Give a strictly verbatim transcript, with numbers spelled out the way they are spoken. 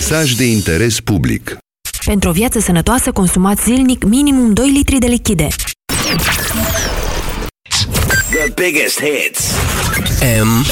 Mesaj de interes public. Pentru o viață sănătoasă, consumați zilnic minimum doi litri de lichide. The biggest hits. M